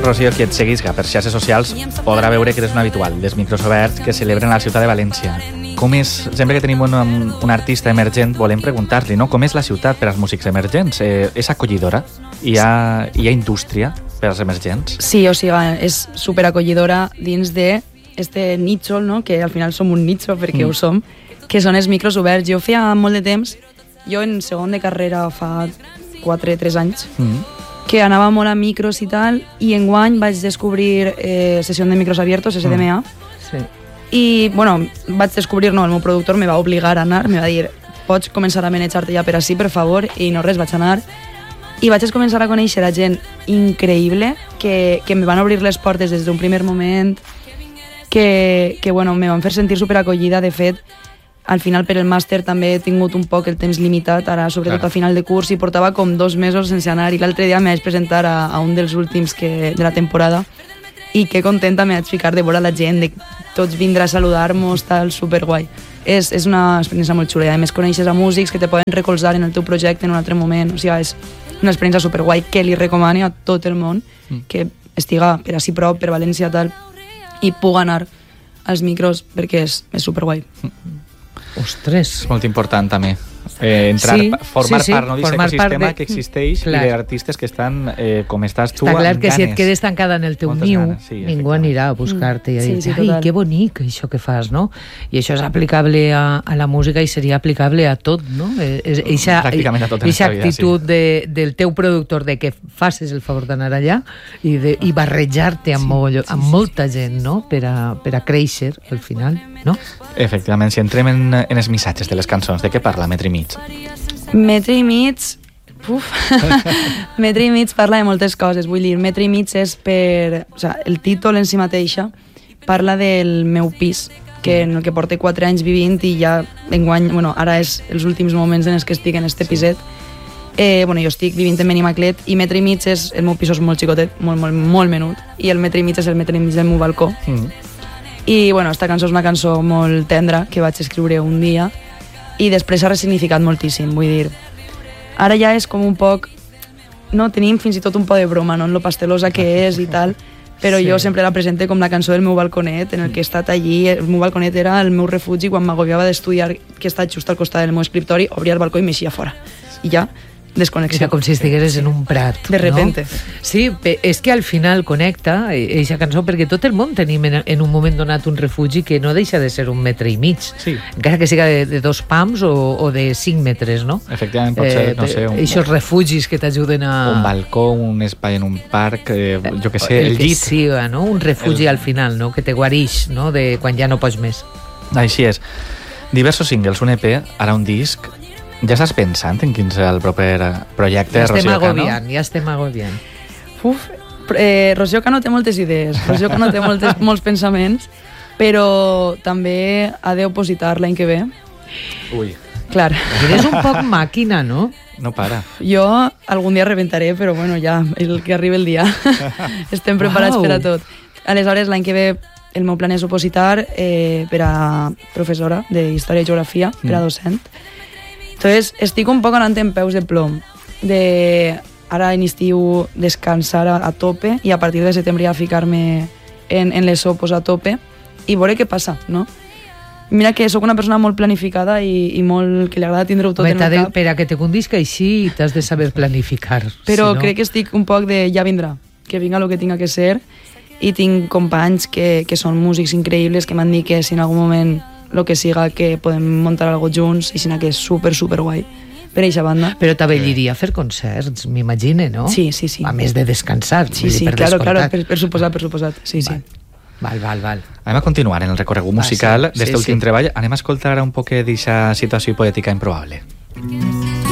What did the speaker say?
Rocío, qui et seguisca per xarxes socials podrà veure que eres un habitual dels micros oberts que celebren a la ciutat de València. Com és, sempre que tenim un artista emergent, volem preguntar-li, no? Com és la ciutat per als músics emergents? És acollidora? Hi ha indústria per als emergents? Sí, o sigui, és superacollidora dins de este nicho, no? Que al final som un nicho, perquè ho som, que són els micros oberts. Jo feia molt de temps, jo en segon de carrera fa 3 anys, que anava molt a micros i tal, i enguany vaig descobrir sessió de micros abiertos, SDMA, i, bueno, vaig descobrir, no, el meu productor me va obligar a anar, me va dir, pots començar a manejar-te ja per ací, per favor, i no res, vaig anar, i vaig començar a conèixer a gent increïble, que me van obrir les portes des d'un primer moment, que bueno, me van fer sentir superacollida. De fet, al final per el màster també he tingut un poc el temps limitat, ara sobretot a final de curs, i portava com 2 mesos sense anar, i l'altre dia me vaig presentar a un dels últims de la temporada, i que contenta me vaig ficar de veure la gent, de tots vindre a saludar-nos, tal, superguai. És una experiència molt xula, i a més coneixes a músics que te poden recolzar en el teu projecte en un altre moment, o sigui, és una experiència superguai que li recomano a tot el món que estiga per ací prop, per València, tal, i puga anar als micros, perquè és superguai. Ostres! És molt important també formar part d'aquest ecosistema que existeix i d'artistes que estan com estàs tu. Està clar que si et quedes tancada en el teu niu, ningú anirà a buscar-te i a dir, ai, que bonic això que fas, no? I això és aplicable a la música i seria aplicable a tot, no? Pràcticament a tot en aquesta vida, actitud del teu productor de que facis el favor d'anar allà i barrejar-te amb molta gent, no? Per a créixer al final, no? Efectivament, si entrem en els missatges de les cançons, de què parla Metre i Mig? Metre i Mig... Metre i Mig parla de moltes coses, vull dir, Metre i Mig és per... O sigui, el títol en si mateixa parla del meu pis, en el que porto 4 anys vivint, i ja enguany, bueno, ara és els últims moments en els que estic en este piset. Bueno, jo estic vivint en Benimaclet, i Metre i Mig és... El meu pis és molt xicotet, molt menut, i el Metre i Mig és el metre i mig del meu balcó. I, bueno, esta cançó és una cançó molt tendra que vaig escriure un dia, i després s'ha resignificat moltíssim, vull dir, ara ja és com un poc, no, tenim fins i tot un poc de broma, no, en lo pastelosa que és i tal, però jo sempre la presente com la cançó del meu balconet, en el que he estat allí. El meu balconet era el meu refugi quan m'agobiava d'estudiar, que està just al costat del meu escriptori, obria el balcó i m'eixia fora, i ja desconnexió. Era com si estigueres en un prat. De repente. No? Sí, és que al final connecta eixa cançó, perquè tot el món tenim en un moment donat un refugi que no deixa de ser 1,5 metres. Sí. Encara que siga de 2 pams o de 5 metres, no? Efectivament, pot ser, no sé... Eixos refugis que t'ajuden a... Un balcó, un espai en un parc, jo que sé, el llit. Que siga, no? Un refugi al final, no? Que te guarix, no? De quan ja no pots més. Així és. Diversos singles, un EP, ara un disc... Ja estàs pensant en quin serà el proper projecte, Rocío Cano? Ja estem agobiant. Rocío Cano té moltes idees, Rocío Cano té molts pensaments, però també ha d'opositar l'any que ve. Ui. Clar. Eres un poc màquina, no? No para. Jo algun dia rebentaré, però bueno, ja, el que arribi el dia. Estem preparats per a tot. Aleshores, l'any que ve el meu plan és opositar per a professora d'Història i Geografia, per a docent. Entonces, estic un poc anant en peus de plom, ara en estiu descansar a tope, i a partir de setembre ja ficar-me en les opos a tope i veure què passa, no? Mira que sóc una persona molt planificada i molt que li agrada tindre-ho tot en el cap. Per a que te condisca així t'has de saber planificar. Però crec que estic un poc de ja vindrà, que vinga el que tinga que ser, i tinc companys que són músics increïbles que m'han dit que si en algun moment lo que siga, que podem muntar algo junts, i sinó que és super guai per eixa banda. Però t'avelliria fer concerts, m'imagine, no? Sí. A més de descansar. Sí, claro, per suposat. Sí. Val. Anem a continuar en el recorregut musical d'este últim treball. Anem a escoltar un poc d'eixa situació poètica improbable.